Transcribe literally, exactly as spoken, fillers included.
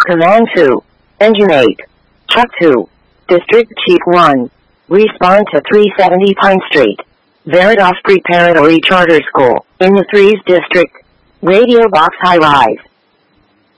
Command two. Engine eight. Truck two. District Chief one. Respond to three seventy Pine Street. Veritas Preparatory Charter School, in the threes District. Radio Box High Rise.